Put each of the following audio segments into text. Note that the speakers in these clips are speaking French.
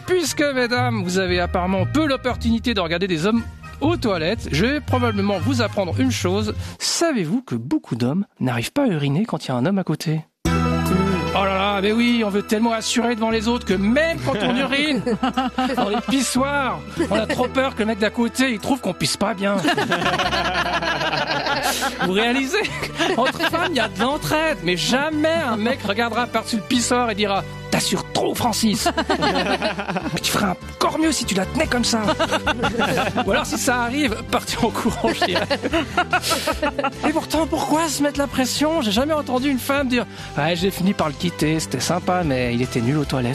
puisque, mesdames, vous avez apparemment peu l'opportunité de regarder des hommes aux toilettes, je vais probablement vous apprendre une chose. Savez-vous que beaucoup d'hommes n'arrivent pas à uriner quand il y a un homme à côté ? Oh là là, mais oui, on veut tellement assurer devant les autres que même quand on urine dans les pissoirs, on a trop peur que le mec d'à côté, il trouve qu'on pisse pas bien. Vous réalisez ? Entre femmes, il y a de l'entraide, mais jamais un mec regardera par-dessus le pissoir et dira « T'assures trop, Francis !» Mais tu feras encore mieux si tu la tenais comme ça. Ou alors, si ça arrive, partez en courant, je dirais. Et pourtant, pourquoi se mettre la pression ? J'ai jamais entendu une femme dire « Ouais, j'ai fini par le quitter, c'était sympa, mais il était nul aux toilettes. »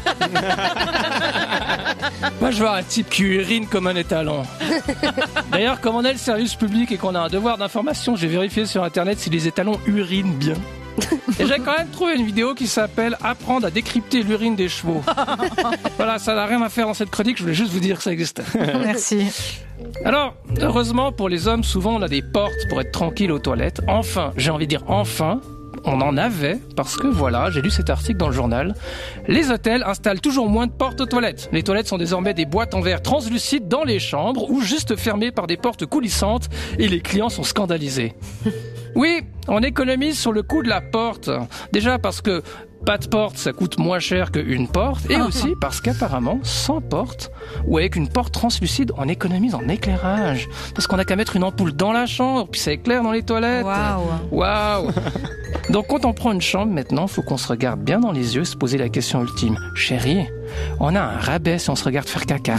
Moi, je vois un type qui urine comme un étalon. D'ailleurs, comme on est le service public et qu'on a un devoir d'information, j'ai vérifié sur Internet si les étalons urinent bien. Et j'ai quand même trouvé une vidéo qui s'appelle « Apprendre à décrypter l'urine des chevaux ». Voilà, ça n'a rien à faire dans cette chronique, je voulais juste vous dire que ça existait. Merci. Alors, heureusement pour les hommes, souvent on a des portes pour être tranquille aux toilettes. Enfin, j'ai envie de dire enfin, on en avait, parce que voilà, j'ai lu cet article dans le journal. Les hôtels installent toujours moins de portes aux toilettes. Les toilettes sont désormais des boîtes en verre translucides dans les chambres ou juste fermées par des portes coulissantes et les clients sont scandalisés. Oui, on économise sur le coût de la porte. Déjà parce que pas de porte, ça coûte moins cher qu'une porte. Et aussi parce qu'apparemment, sans porte, ou avec une porte translucide, on économise en éclairage. Parce qu'on n'a qu'à mettre une ampoule dans la chambre, puis ça éclaire dans les toilettes. Waouh. Donc quand on prend une chambre maintenant, faut qu'on se regarde bien dans les yeux, se poser la question ultime. Chérie, on a un rabais si on se regarde faire caca.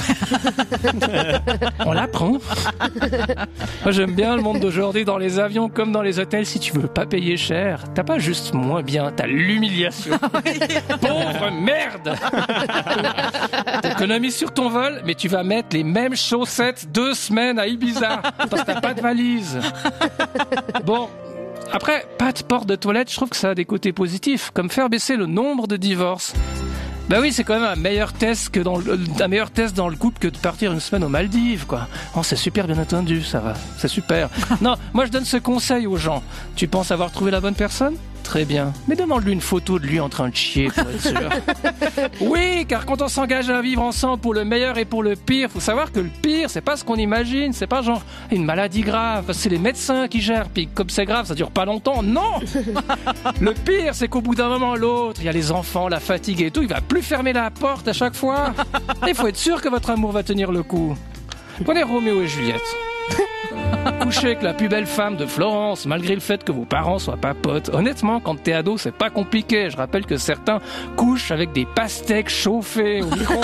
On l'apprend. Moi j'aime bien le monde d'aujourd'hui dans les avions comme dans les hôtels. Si tu veux pas payer cher, t'as pas juste moins bien, t'as l'humiliation. Pauvre merde. T'économises sur ton vol, mais tu vas mettre les mêmes chaussettes 2 semaines à Ibiza parce que t'as pas de valise. Bon. Après, pas de porte de toilette, je trouve que ça a des côtés positifs, comme faire baisser le nombre de divorces. Bah oui, c'est quand même un meilleur test dans le couple que de partir une semaine aux Maldives, quoi. Oh, c'est super bien entendu, ça va, c'est super. Non, moi je donne ce conseil aux gens. Tu penses avoir trouvé la bonne personne ? Très bien. Mais demande-lui une photo de lui en train de chier pour être sûr. Oui, car quand on s'engage à vivre ensemble pour le meilleur et pour le pire, faut savoir que le pire, c'est pas ce qu'on imagine. C'est pas genre une maladie grave. C'est les médecins qui gèrent. Puis comme c'est grave, ça dure pas longtemps. Non. Le pire, c'est qu'au bout d'un moment l'autre, il y a les enfants, la fatigue et tout. Il va plus fermer la porte à chaque fois. Il faut être sûr que votre amour va tenir le coup. Prenez Roméo et Juliette. Coucher avec la plus belle femme de Florence, malgré le fait que vos parents soient pas potes. Honnêtement, quand t'es ado, c'est pas compliqué. Je rappelle que certains couchent avec des pastèques chauffées au micro.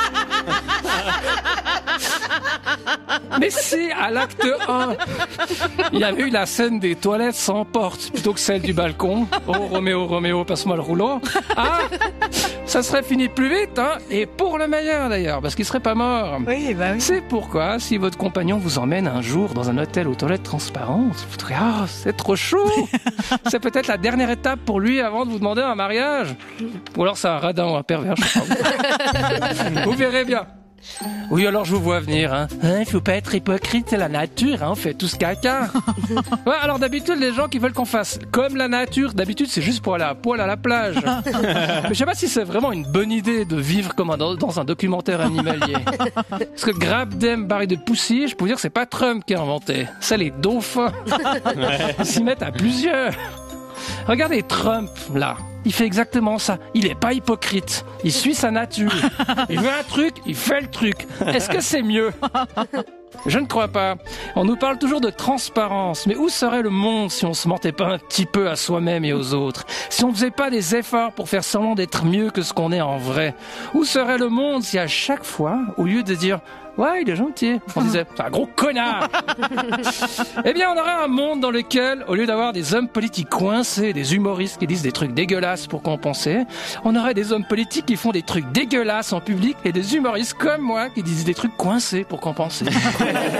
Mais si, à l'acte 1, il y avait eu la scène des toilettes sans porte plutôt que celle du balcon. Oh, Roméo, passe-moi le rouleau. Ah, ça serait fini plus vite, hein, et pour le meilleur d'ailleurs, parce qu'il serait pas mort. Oui, bah oui. C'est pourquoi, si votre compagnon vous emmène un jour dans un hôtel aux toilettes transparentes, vous direz « Ah, c'est trop chaud !» C'est peut-être la dernière étape pour lui avant de vous demander un mariage. Ou alors c'est un radin ou un pervers, je sais pas. Vous verrez bien. Oui, alors je vous vois venir, hein. Faut pas être hypocrite, c'est la nature, hein. On fait tous caca. Ouais, alors d'habitude, les gens qui veulent qu'on fasse comme la nature, d'habitude, c'est juste pour aller à poil à la plage. Mais je sais pas si c'est vraiment une bonne idée de vivre comme dans un documentaire animalier. Parce que Grab Them Barry de Pussy, je peux vous dire que c'est pas Trump qui a inventé. C'est les dauphins. Ils s'y mettent à plusieurs. Regardez Trump, là. Il fait exactement ça. Il est pas hypocrite. Il suit sa nature. Il veut un truc, il fait le truc. Est-ce que c'est mieux ? Je ne crois pas. On nous parle toujours de transparence. Mais où serait le monde si on se mentait pas un petit peu à soi-même et aux autres ? Si on faisait pas des efforts pour faire semblant d'être mieux que ce qu'on est en vrai ? Où serait le monde si à chaque fois, au lieu de dire « Ouais, il est gentil », on disait « C'est un gros connard !» Eh bien, on aurait un monde dans lequel, au lieu d'avoir des hommes politiques coincés, des humoristes qui disent des trucs dégueulasses pour compenser, on aurait des hommes politiques qui font des trucs dégueulasses en public et des humoristes comme moi qui disent des trucs coincés pour compenser.